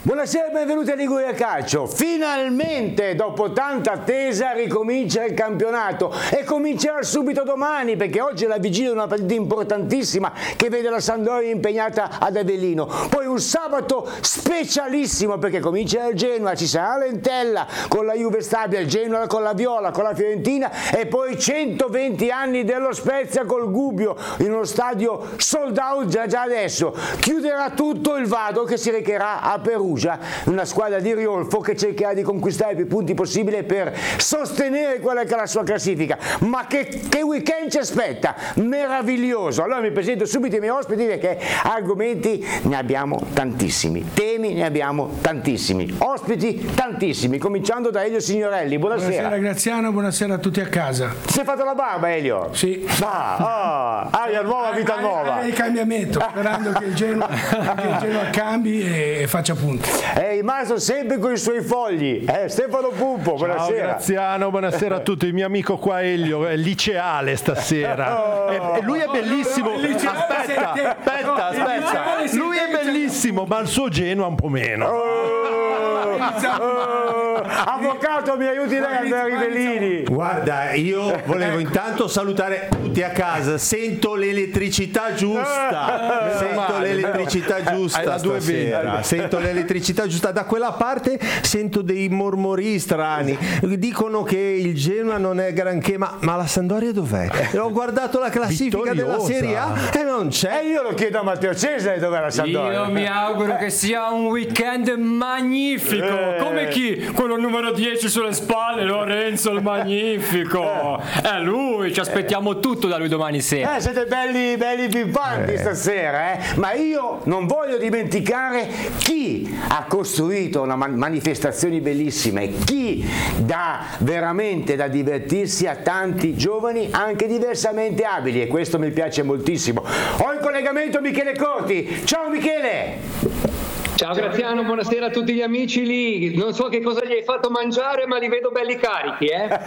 Buonasera e benvenuti a Liguria Calcio. Finalmente, dopo tanta attesa, ricomincia il campionato e comincerà subito domani, perché oggi è la vigilia di una partita importantissima che vede la Sampdoria impegnata ad Avellino. Poi un sabato specialissimo perché comincia il Genoa, ci sarà l'Entella con la Juve Stabia, il Genoa con la Viola, con la Fiorentina e poi 120 anni dello Spezia col Gubbio in uno stadio sold out già adesso. Chiuderà tutto il Vado che si recherà a Perugia, una squadra di Riolfo che cercherà di conquistare più punti possibile per sostenere quella che è la sua classifica. Ma che weekend ci aspetta? Meraviglioso! Allora mi presento subito i miei ospiti perché argomenti ne abbiamo tantissimi, temi ne abbiamo tantissimi, ospiti tantissimi, cominciando da Elio Signorelli. Buonasera. Buonasera Graziano, buonasera a tutti a casa. Si è fatto la barba, Elio? Sì. Aria nuova, vita nuova. Il cambiamento, sperando che il Genoa cambi e faccia punti. È rimasto sempre con i suoi fogli. Stefano Puppo, buonasera. Ciao Graziano, buonasera a tutti. Il mio amico qua Elio è liceale stasera. E lui è bellissimo. Aspetta. Lui è bellissimo, ma il suo Genoa un po' meno. Avvocato, mi aiuti lei, Andrea Rivellini? Guarda, io volevo intanto salutare tutti a casa. Sento l'elettricità giusta. Sento l'elettricità giusta stasera. Sento l'elettricità giusta. Da quella parte sento dei mormori strani. Dicono che il Genoa non è granché, ma la Sampdoria dov'è? Ho guardato la classifica della Serie A e non c'è. E io lo chiedo a Matteo Cesare dov'è la Sampdoria. Io mi auguro che sia un weekend magnifico. Come chi? Quello numero 10 sulle spalle, Lorenzo il Magnifico. È lui, ci aspettiamo tutto da lui domani sera. Siete belli pimpanti stasera, ma io non voglio dimenticare chi ha costruito una manifestazioni bellissime, chi dà veramente da divertirsi a tanti giovani anche diversamente abili, e questo mi piace moltissimo. Ho in collegamento Michele Corti. Ciao Michele! Ciao Graziano, buonasera a tutti gli amici lì. Non so che cosa gli hai fatto mangiare, ma li vedo belli carichi,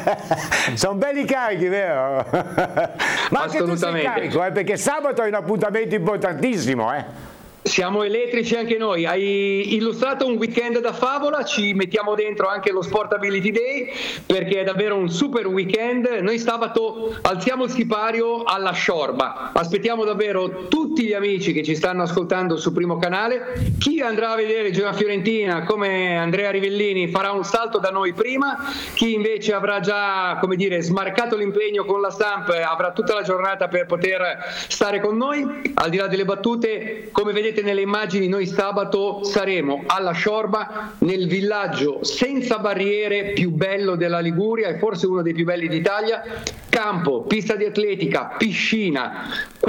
Sono belli carichi, vero? Ma anche tu sei carico, perché sabato hai un appuntamento importantissimo, Siamo elettrici anche noi. Hai illustrato un weekend da favola, ci mettiamo dentro anche lo Sportability Day perché è davvero un super weekend. Noi sabato alziamo il sipario alla Sciorba. Aspettiamo davvero tutti gli amici che ci stanno ascoltando sul primo canale. Chi andrà a vedere Genoa Fiorentina come Andrea Rivellini farà un salto da noi prima, chi invece avrà già, smarcato l'impegno con la Samp avrà tutta la giornata per poter stare con noi. Al di là delle battute, come vedete nelle immagini, noi sabato saremo alla Sciorba, nel villaggio senza barriere più bello della Liguria e forse uno dei più belli d'Italia. Campo, pista di atletica, piscina,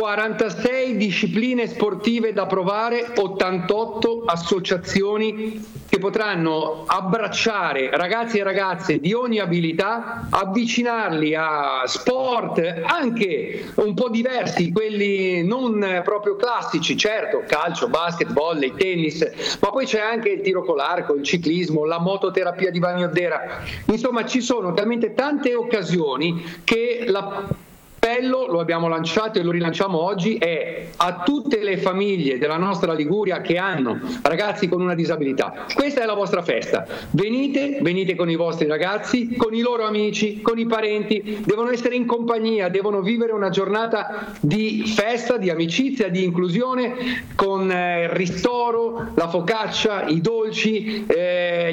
46 discipline sportive da provare, 88 associazioni che potranno abbracciare ragazzi e ragazze di ogni abilità, avvicinarli a sport anche un po' diversi, quelli non proprio classici, certo, calcio, basket, volley, tennis, ma poi c'è anche il tiro con l'arco, il ciclismo, la mototerapia di Bagnodera. Insomma, ci sono talmente tante occasioni che l'appello, lo abbiamo lanciato e lo rilanciamo oggi, è a tutte le famiglie della nostra Liguria che hanno ragazzi con una disabilità. Questa è la vostra festa. Venite con i vostri ragazzi, con i loro amici, con i parenti, devono essere in compagnia, devono vivere una giornata di festa, di amicizia, di inclusione, con il ristoro, la focaccia, i dolci,